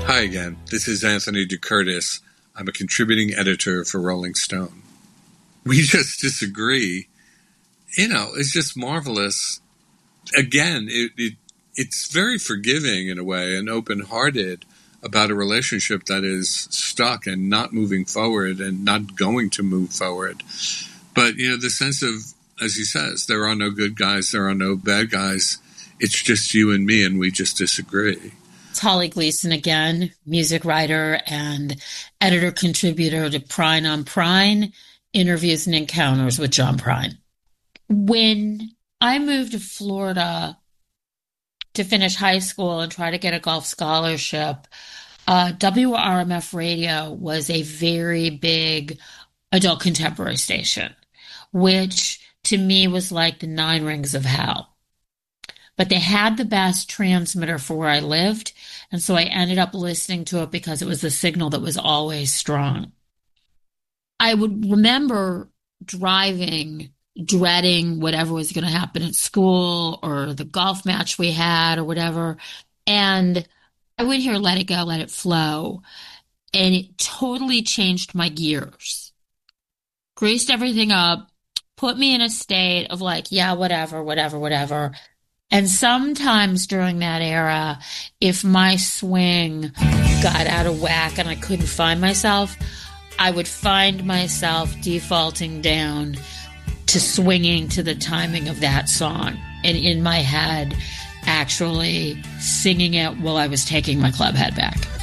Hi again, this is Anthony DeCurtis. I'm a contributing editor for Rolling Stone. We just disagree. It's just marvelous. Again, it's very forgiving in a way and open-hearted about a relationship that is stuck and not moving forward and not going to move forward. But, the sense of, as he says, there are no good guys, there are no bad guys. It's just you and me, and we just disagree. It's Holly Gleason again, music writer and editor-contributor to Prine on Prine, Interviews and Encounters with John Prine. When I moved to Florida to finish high school and try to get a golf scholarship, WRMF Radio was a very big adult contemporary station, which to me was like the 9 rings of hell. But they had the best transmitter for where I lived, and so I ended up listening to it because it was the signal that was always strong. I would remember driving, dreading whatever was going to happen at school or the golf match we had or whatever, and I would hear Let It Go, Let It Flow, and it totally changed my gears. Greased everything up, put me in a state of like, yeah, whatever. And sometimes during that era, if my swing got out of whack and I couldn't find myself, I would find myself defaulting down to swinging to the timing of that song. And in my head, actually singing it while I was taking my club head back.